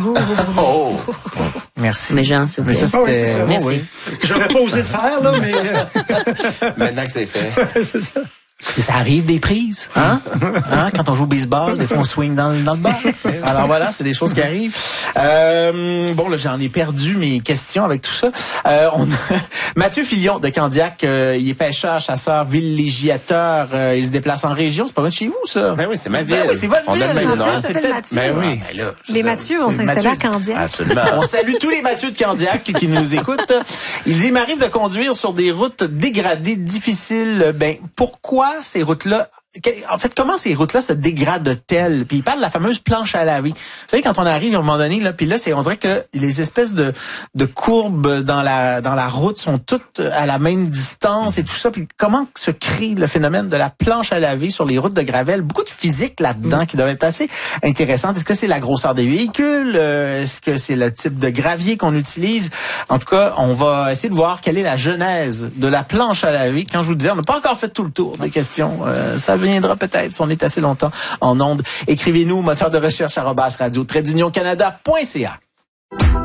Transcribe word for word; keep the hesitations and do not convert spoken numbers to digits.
Oh! Merci. Mais Jean, c'est mais ça, Ah oui, c'est ça. Merci. Oui. J'aurais pas osé le faire, là, mais... Maintenant que c'est fait. c'est ça. Et ça arrive des prises, hein? hein? Quand on joue au baseball, des fois on swing dans, dans le bar. Alors voilà, c'est des choses qui arrivent. Euh, bon, là, j'en ai perdu mes questions avec tout ça. Euh, on a Mathieu Filion de Candiac, euh, il est pêcheur, chasseur, villégiateur, euh, il se déplace en région. C'est pas loin de chez vous, ça? Ben oui, c'est ma ville. Ben oui, c'est votre on ville. donne même En le nom. plus, ça c'est s'appelle peut-être- Mathieu. Ben oui. Ben là, je Les veux dire, Mathieu vont c'est s'installer à Mathieu. Candiac. Absolument. On salue tous les Mathieu de Candiac qui nous écoutent. Il dit, il m'arrive de conduire sur des routes dégradées, difficiles. Ben, pourquoi ces routes-là... En fait, comment ces routes-là se dégradent-elles? Puis il parle de la fameuse planche à laver. Vous savez, quand on arrive à un moment donné, là, puis là, c'est, on dirait que les espèces de, de courbes dans la, dans la route sont toutes à la même distance et tout ça. Puis comment se crée le phénomène de la planche à laver sur les routes de Gravel? Beaucoup de physique là-dedans qui doit être assez intéressante. Est-ce que c'est la grosseur des véhicules? Euh, Est-ce que c'est le type de gravier qu'on utilise? En tout cas, on va essayer de voir quelle est la genèse de la planche à laver. Quand je vous le disais, on n'a pas encore fait tout le tour des questions. Euh, ça viendra peut-être si on est assez longtemps en ondes. Écrivez-nous, moteur de recherche arobase radio trait d'union canada point c a.